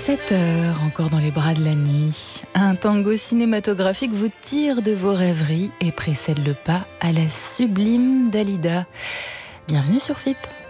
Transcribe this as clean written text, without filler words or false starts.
7 heures, encore dans les bras de la nuit. Un tango cinématographique vous tire de vos rêveries et précède le pas à la sublime Dalida. Bienvenue sur FIP.